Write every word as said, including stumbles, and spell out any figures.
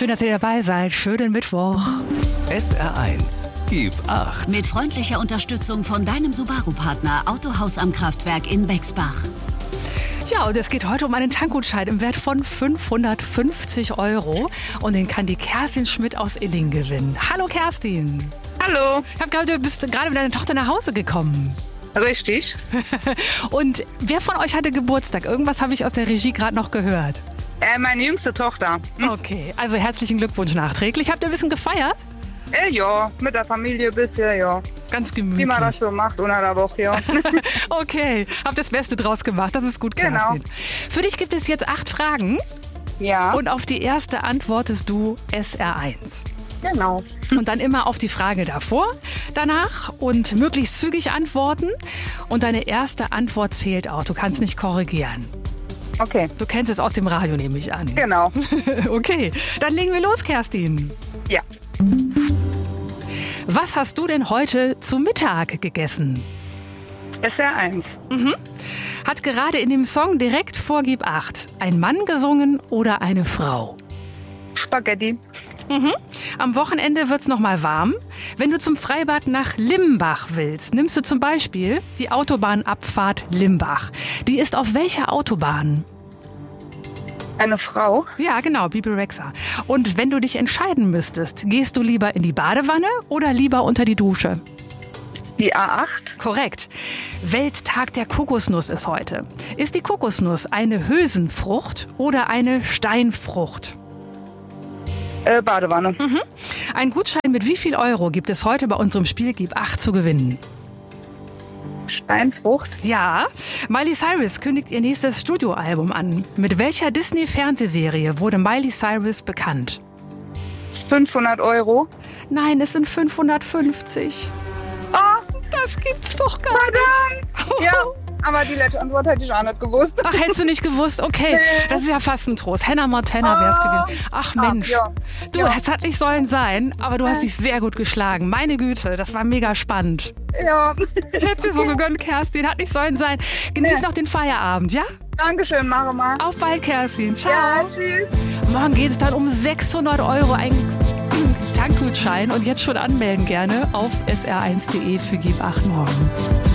Schön, dass ihr dabei seid. Schönen Mittwoch. S R eins, gib acht. Mit freundlicher Unterstützung von deinem Subaru-Partner Autohaus am Kraftwerk in Bexbach. Ja, und es geht heute um einen Tankgutschein im Wert von fünfhundertfünfzig Euro. Und den kann die Kerstin Schmidt aus Illing gewinnen. Hallo Kerstin. Hallo. Ich habe gehört, du bist gerade mit deiner Tochter nach Hause gekommen. Richtig. Und wer von euch hatte Geburtstag? Irgendwas habe ich aus der Regie gerade noch gehört. Äh, meine jüngste Tochter. Hm? Okay, also herzlichen Glückwunsch nachträglich. Habt ihr ein bisschen gefeiert? Äh, ja, mit der Familie ein bisschen, ja. Ganz gemütlich. Wie man das so macht unter der Woche, ja. Okay, habt das Beste draus gemacht. Das ist gut, Kerstin. Genau. Für dich gibt es jetzt acht Fragen. Ja. Und auf die erste antwortest du S R eins. Genau. Und dann immer auf die Frage davor, danach und möglichst zügig antworten. Und deine erste Antwort zählt auch. Du kannst nicht korrigieren. Okay. Du kennst es aus dem Radio, nehme ich an. Genau. Okay, dann legen wir los, Kerstin. Ja. Was hast du denn heute zu Mittag gegessen? S R eins. Mhm. Hat gerade in dem Song direkt vor Gib acht ein Mann gesungen oder eine Frau? Spaghetti. Mhm. Am Wochenende wird's noch mal warm. Wenn du zum Freibad nach Limbach willst, nimmst du zum Beispiel die Autobahnabfahrt Limbach. Die ist auf welcher Autobahn? Eine Frau. Ja, genau, Bibi Rexha. Und wenn du dich entscheiden müsstest, gehst du lieber in die Badewanne oder lieber unter die Dusche? Die A acht. Korrekt. Welttag der Kokosnuss ist heute. Ist die Kokosnuss eine Hülsenfrucht oder eine Steinfrucht? Äh, Badewanne. Mhm. Ein Gutschein mit wie viel Euro gibt es heute bei unserem Spiel Gib acht zu gewinnen? Steinfrucht. Ja, Miley Cyrus kündigt ihr nächstes Studioalbum an. Mit welcher Disney-Fernsehserie wurde Miley Cyrus bekannt? fünfhundert Euro. Nein, es sind fünfhundertfünfzig. Oh, Das gibt's doch gar verdammt. nicht. Ja, aber die letzte Antwort hätte ich auch nicht gewusst. Ach, hättest du nicht gewusst? Okay, das ist ja fast ein Trost. Hannah Montana wär's gewesen. Ach Mensch, Ach, ja. du, Ja. das hat nicht sollen sein, aber du hast dich sehr gut geschlagen. Meine Güte, das war mega spannend. Ja. Ich hätte dir so gegönnt, Kerstin, hat nicht sollen sein. Genieß Nee. noch den Feierabend, ja? Dankeschön, mache mal. Auf bald, Kerstin. Ciao. Ja, tschüss. Morgen geht es dann um sechshundert Euro, ein Tankgutschein. Und jetzt schon anmelden gerne auf s r eins punkt de für Gib acht morgen.